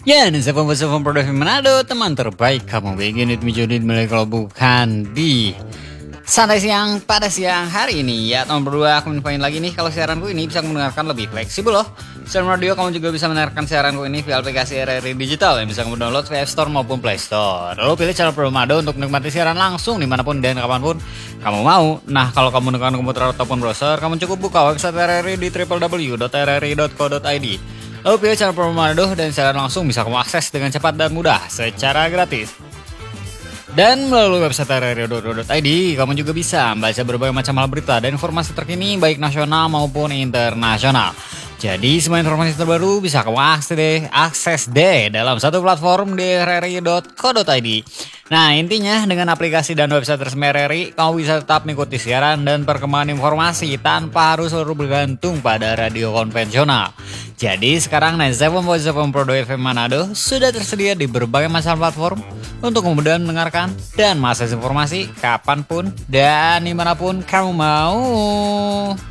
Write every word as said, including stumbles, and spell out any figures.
Ya, dan saya Pembaca Produk Manado, teman terbaik kamu begini unit mulai kalau bukan di santai siang pada siang hari ini. Ya, teman berdua aku infoin lagi nih kalau siaranku ini bisa mendengarkan lebih fleksibel loh. Siaran radio kamu juga bisa mendengarkan siaranku ini via aplikasi R R I Digital yang bisa kamu download via App Store maupun Play Store. Lalu pilih channel Pro Manado untuk menikmati siaran langsung dimanapun dan kapanpun kamu mau. Nah, kalau kamu menggunakan komputer ataupun browser, kamu cukup buka website R R I di w w w dot r r i dot co dot i d. Lalu pilih channel Pro Manado dan siaran langsung bisa kamu akses dengan cepat dan mudah secara gratis. Dan melalui website r r i dot co dot i d kamu juga bisa membaca berbagai macam hal berita dan informasi terkini baik nasional maupun internasional. Jadi semua informasi terbaru bisa kamu akses deh, akses deh dalam satu platform di r r i dot co dot i d. Nah, intinya dengan aplikasi dan website resmi R R I, kamu bisa tetap mengikuti siaran dan perkembangan informasi tanpa harus selalu bergantung pada radio konvensional. Jadi sekarang Nezepon Voice of Pro F M Manado sudah tersedia di berbagai macam platform untuk kemudian mendengarkan dan mengakses informasi kapanpun dan dimanapun kamu mau.